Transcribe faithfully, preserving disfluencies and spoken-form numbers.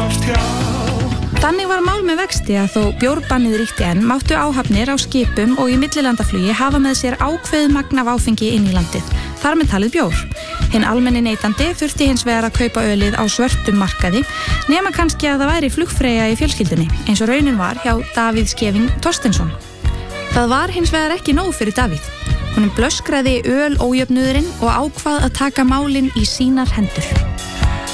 komast hjá. Þannig var mál með vexti að þó bjórbannið ríkti enn máttu áhafnir á skipum og í millilandaflugi hafa með sér ákveðið magn af áfengi inn í landið, þar með talið bjór. Hinn almenni neytandi þurfti hins vegar að kaupa ölið á svörtum markaði, nema kannski að það væri flugfreyja í fjölskyldunni, eins og raunin var hjá Davíð Skeving Thorsteinsson. Það var hins vegar ekki nóg fyrir Davíð. Honum blöskraði öl ójöfnuðurinn og ákvað að taka málin í sínar hendur.